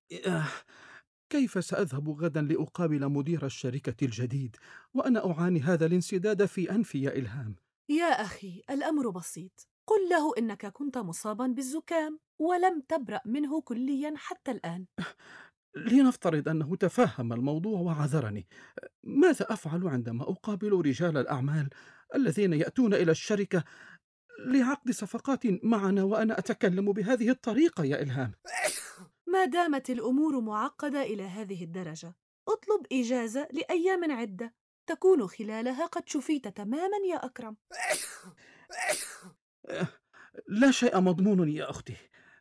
آه، كيف سأذهب غدا لأقابل مدير الشركة الجديد وأنا أعاني هذا الانسداد في أنفي يا إلهام؟ يا أخي، الأمر بسيط. قل له إنك كنت مصابا بالزكام ولم تبرأ منه كليا حتى الآن. لنفترض أنه تفهم الموضوع وعذرني، ماذا أفعل عندما أقابل رجال الأعمال الذين يأتون إلى الشركة لعقد صفقات معنا وأنا أتكلم بهذه الطريقة يا إلهام؟ ما دامت الأمور معقدة إلى هذه الدرجة، اطلب إجازة لأيام عدة تكون خلالها قد شفيت تماما يا أكرم. لا شيء مضمون يا أختي،